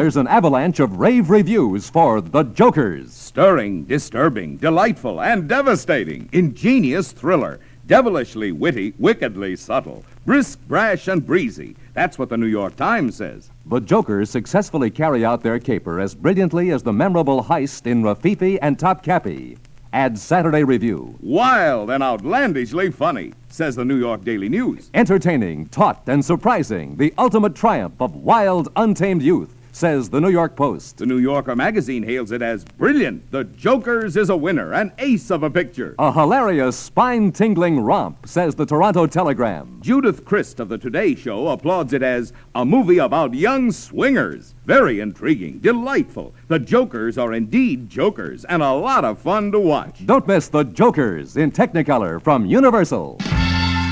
There's an avalanche of rave reviews for The Jokers. Stirring, disturbing, delightful, and devastating. Ingenious thriller. Devilishly witty, wickedly subtle. Brisk, brash, and breezy. That's what the New York Times says. The Jokers successfully carry out their caper as brilliantly as the memorable heist in Rafifi and Topkapi. Adds Saturday Review. Wild and outlandishly funny, says the New York Daily News. Entertaining, taut, and surprising. The ultimate triumph of wild, untamed youth, says the New York Post. The New Yorker magazine hails it as brilliant. The Jokers is a winner, an ace of a picture. A hilarious, spine-tingling romp, says the Toronto Telegram. Judith Christ of the Today Show applauds it as a movie about young swingers. Very intriguing, delightful. The Jokers are indeed jokers, and a lot of fun to watch. Don't miss The Jokers in Technicolor from Universal.